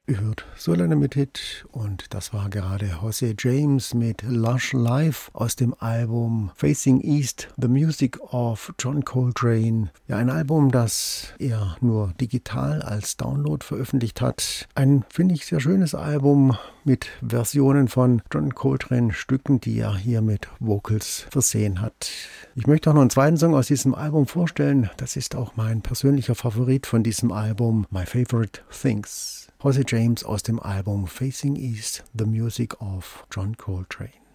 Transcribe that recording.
Ihr hört Soul Unlimited und das war gerade José James mit Lush Life aus dem Album Facing East, The Music of John Coltrane. Ja, ein Album, das er nur digital als Download veröffentlicht hat. Ein, finde ich, sehr schönes Album mit Versionen von John Coltrane Stücken, die er hier mit Vocals versehen hat. Ich möchte auch noch einen zweiten Song aus diesem Album vorstellen. Das ist auch mein persönlicher Favorit von diesem Album, My Favorite Things. José James aus dem Album Facing East, The Music of John Coltrane.